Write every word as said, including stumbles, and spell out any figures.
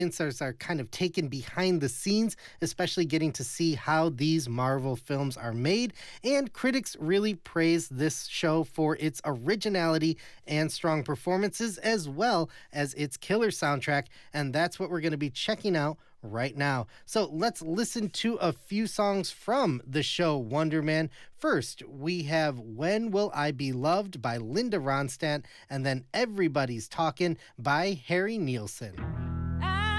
Audiences are kind of taken behind the scenes, especially getting to see how these Marvel films are made. And critics really praise this show for its originality and strong performances, as well as its killer soundtrack. And that's what we're going to be checking out right now. So let's listen to a few songs from the show Wonder Man. First, we have When Will I Be Loved by Linda Ronstadt, and then Everybody's Talking by Harry Nielsen.